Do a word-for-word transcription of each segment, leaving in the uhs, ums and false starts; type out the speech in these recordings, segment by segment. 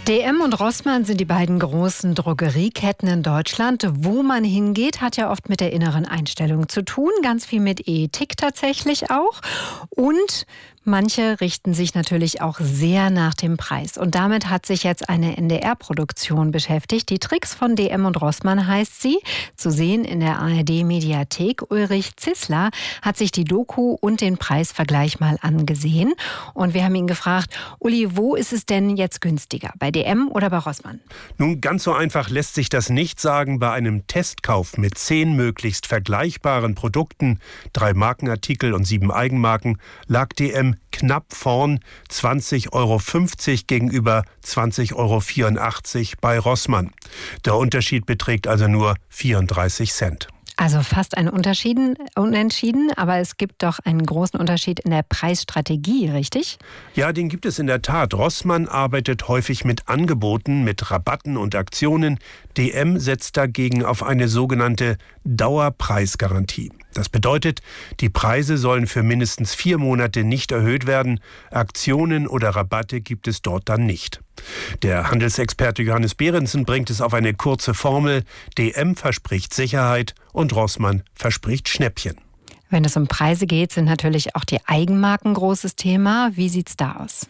D M und Rossmann sind die beiden großen Drogerieketten in Deutschland. Wo man hingeht, hat ja oft mit der inneren Einstellung zu tun. Ganz viel mit Ethik tatsächlich auch. Und manche richten sich natürlich auch sehr nach dem Preis. Und damit hat sich jetzt eine N D R-Produktion beschäftigt. Die Tricks von D M und Rossmann heißt sie. Zu sehen in der A R D-Mediathek. Ulrich Zissler hat sich die Doku und den Preisvergleich mal angesehen. Und wir haben ihn gefragt, Uli, wo ist es denn jetzt günstiger? Bei D M oder bei Rossmann? Nun, ganz so einfach lässt sich das nicht sagen. Bei einem Testkauf mit zehn möglichst vergleichbaren Produkten, drei Markenartikel und sieben Eigenmarken, lag D M knapp vorn, zwanzig Euro fünfzig gegenüber zwanzig Euro vierundachtzig bei Rossmann. Der Unterschied beträgt also nur vierunddreißig Cent. Also fast ein Unterschied, unentschieden, aber es gibt doch einen großen Unterschied in der Preisstrategie, richtig? Ja, den gibt es in der Tat. Rossmann arbeitet häufig mit Angeboten, mit Rabatten und Aktionen. D M setzt dagegen auf eine sogenannte Dauerpreisgarantie. Das bedeutet, die Preise sollen für mindestens vier Monate nicht erhöht werden. Aktionen oder Rabatte gibt es dort dann nicht. Der Handelsexperte Johannes Behrensen bringt es auf eine kurze Formel. D M verspricht Sicherheit und Rossmann verspricht Schnäppchen. Wenn es um Preise geht, sind natürlich auch die Eigenmarken ein großes Thema. Wie sieht's da aus?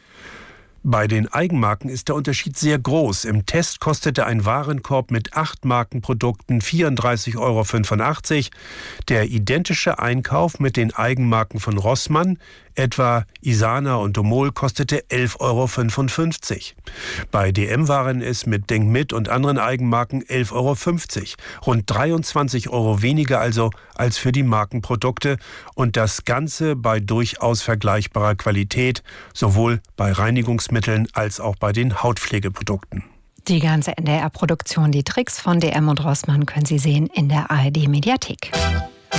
Bei den Eigenmarken ist der Unterschied sehr groß. Im Test kostete ein Warenkorb mit acht Markenprodukten vierunddreißig Euro fünfundachtzig. Der identische Einkauf mit den Eigenmarken von Rossmann, etwa Isana und Domol, kostete elf Euro fünfundfünfzig. Bei D M waren es mit Denk mit und anderen Eigenmarken elf Euro fünfzig. Rund dreiundzwanzig Euro weniger also als für die Markenprodukte. Und das Ganze bei durchaus vergleichbarer Qualität, sowohl bei Reinigungsmitteln als auch bei den Hautpflegeprodukten. Die ganze N D R-Produktion, die Tricks von D M und Rossmann können Sie sehen in der A R D-Mediathek.